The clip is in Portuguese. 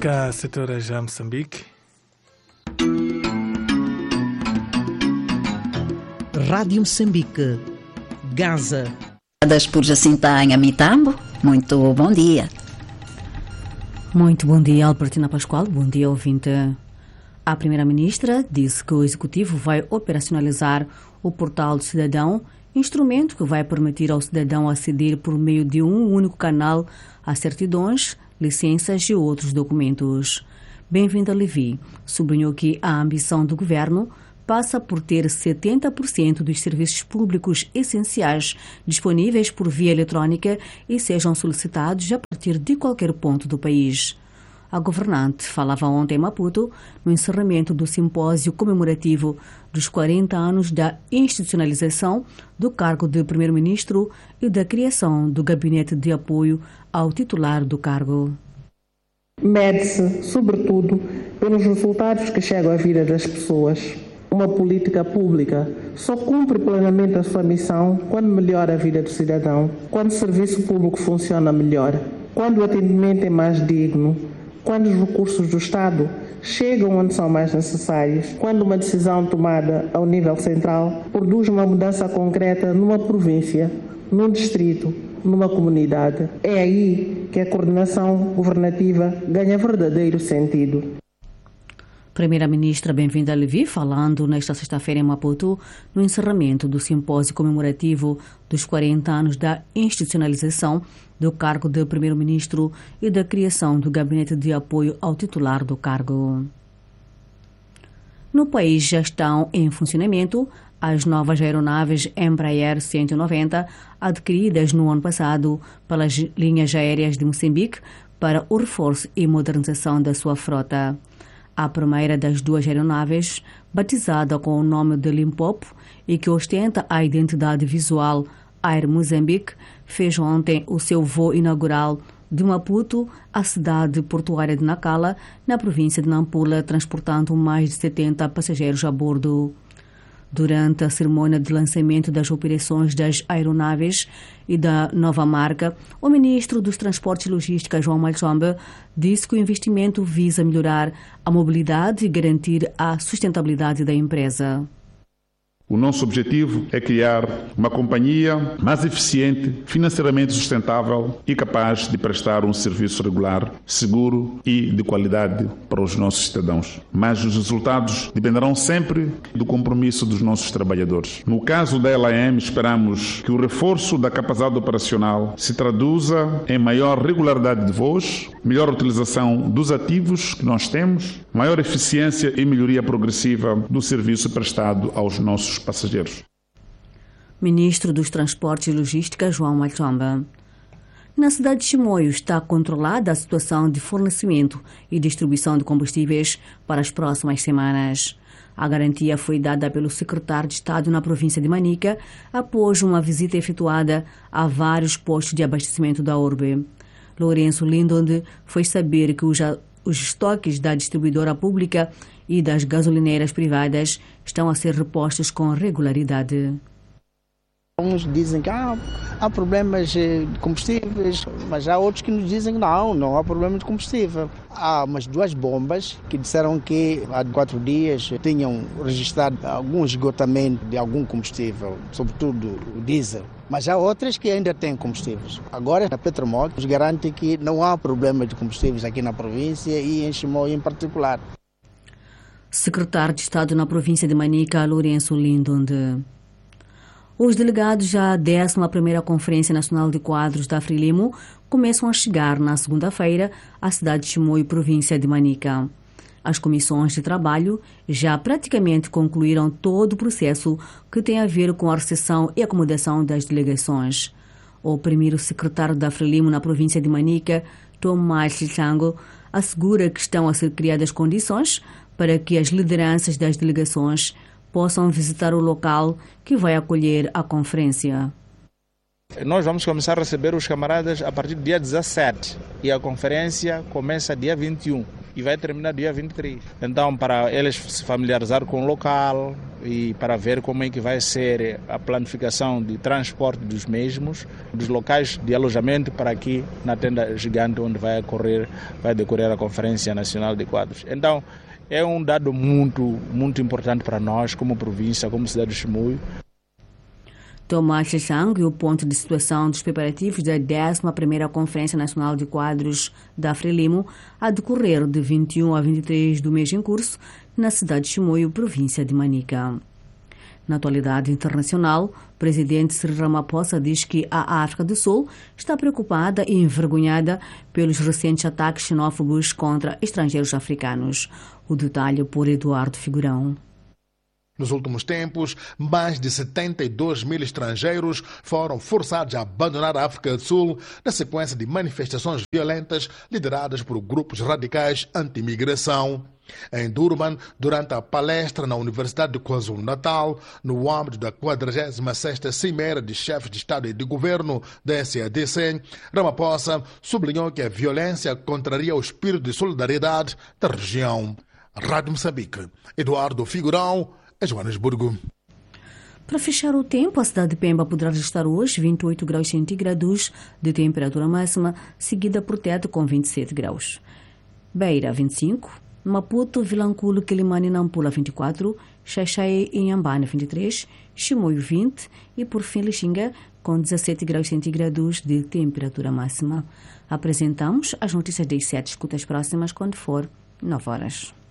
Cá, setora já Moçambique. Rádio Moçambique, Gaza. Por Jacinta em Amitambo, muito bom dia. Muito bom dia, Albertina Pascoal. Bom dia, ouvinte. A Primeira-Ministra disse que o Executivo vai operacionalizar o Portal do Cidadão, instrumento que vai permitir ao cidadão aceder por meio de um único canal a certidões, licenças e outros documentos. Bem-vinda Levi sublinhou que a ambição do Governo passa por ter 70% dos serviços públicos essenciais disponíveis por via eletrônica e sejam solicitados a partir de qualquer ponto do país. A governante falava ontem em Maputo no encerramento do simpósio comemorativo dos 40 anos da institucionalização do cargo de Primeiro-Ministro e da criação do gabinete de apoio ao titular do cargo. Mede-se, sobretudo, pelos resultados que chegam à vida das pessoas. Uma política pública só cumpre plenamente a sua missão quando melhora a vida do cidadão, quando o serviço público funciona melhor, quando o atendimento é mais digno, quando os recursos do Estado chegam onde são mais necessários, quando uma decisão tomada ao nível central produz uma mudança concreta numa província, num distrito, numa comunidade. É aí que a coordenação governativa ganha verdadeiro sentido. Primeira-Ministra Bem-vinda Levi, falando nesta sexta-feira em Maputo, no encerramento do simpósio comemorativo dos 40 anos da institucionalização do cargo de Primeiro-Ministro e da criação do gabinete de apoio ao titular do cargo. No país já estão em funcionamento as novas aeronaves Embraer 190 adquiridas no ano passado pelas linhas aéreas de Moçambique para o reforço e modernização da sua frota. A primeira das duas aeronaves, batizada com o nome de Limpopo e que ostenta a identidade visual Air Moçambique, fez ontem o seu voo inaugural de Maputo à cidade portuária de Nacala, na província de Nampula, transportando mais de 70 passageiros a bordo. Durante a cerimônia de lançamento das operações das aeronaves e da nova marca, o ministro dos Transportes e Logística, João Malchombe, disse que o investimento visa melhorar a mobilidade e garantir a sustentabilidade da empresa. O nosso objetivo é criar uma companhia mais eficiente, financeiramente sustentável e capaz de prestar um serviço regular, seguro e de qualidade para os nossos cidadãos. Mas os resultados dependerão sempre do compromisso dos nossos trabalhadores. No caso da LAM, esperamos que o reforço da capacidade operacional se traduza em maior regularidade de voos, melhor utilização dos ativos que nós temos, maior eficiência e melhoria progressiva do serviço prestado aos nossos passageiros. Ministro dos Transportes e Logística, João Malchombe. Na cidade de Chimoio está controlada a situação de fornecimento e distribuição de combustíveis para as próximas semanas. A garantia foi dada pelo secretário de Estado na província de Manica após uma visita efetuada a vários postos de abastecimento da urbe. Lourenço Lindonde foi saber que os estoques da distribuidora pública e das gasolineiras privadas estão a ser repostos com regularidade. Uns dizem que há problemas de combustíveis, mas há outros que nos dizem que não há problema de combustível. Há umas duas bombas que disseram que há 4 dias tinham registrado algum esgotamento de algum combustível, sobretudo o diesel. Mas há outras que ainda têm combustíveis. Agora, a Petromol nos garante que não há problema de combustíveis aqui na província e em Chimoio em particular. Secretário de Estado na província de Manica, Lourenço Lindonde. Os delegados da 11ª Conferência Nacional de Quadros da Frelimo começam a chegar na segunda-feira à cidade de Chimoio, província de Manica. As comissões de trabalho já praticamente concluíram todo o processo que tem a ver com a recepção e acomodação das delegações. O primeiro secretário da Frelimo na província de Manica, Tomás Chichango, assegura que estão a ser criadas condições para que as lideranças das delegações possam visitar o local que vai acolher a conferência. Nós vamos começar a receber os camaradas a partir do dia 17 e a conferência começa dia 21 e vai terminar dia 23. Então, para eles se familiarizar com o local, e para ver como é que vai ser a planificação de transporte dos mesmos, dos locais de alojamento para aqui na tenda gigante onde vai decorrer a Conferência Nacional de Quadros. Então, é um dado muito importante para nós como província, como cidade de Chimoio. Tomás Chang, o ponto de situação dos preparativos da 11ª Conferência Nacional de Quadros da Frelimo, a decorrer de 21 a 23 do mês em curso, na cidade de Chimoio, província de Manica. Na atualidade internacional, o presidente Cyril Ramaphosa diz que a África do Sul está preocupada e envergonhada pelos recentes ataques xenófobos contra estrangeiros africanos. O detalhe por Eduardo Figurão. Nos últimos tempos, mais de 72 mil estrangeiros foram forçados a abandonar a África do Sul na sequência de manifestações violentas lideradas por grupos radicais anti-imigração. Em Durban, durante a palestra na Universidade de KwaZulu-Natal, no âmbito da 46ª Cimeira de Chefes de Estado e de Governo da SADC, Ramaphosa sublinhou que a violência contraria o espírito de solidariedade da região. Rádio Moçambique, Eduardo Figurão, em Joanesburgo. Para fechar o tempo, a cidade de Pemba poderá registrar hoje 28 graus centígrados de temperatura máxima, seguida por Tete com 27 graus. Beira, 25. Maputo, Vilanculo, Quilimane e Nampula, 24. Xaixai e Inhambane, 23. Chimoio, 20. E por fim, Lixinga, com 17 graus centígrados de temperatura máxima. Apresentamos as notícias das 7. Escutas próximas quando for 9 horas.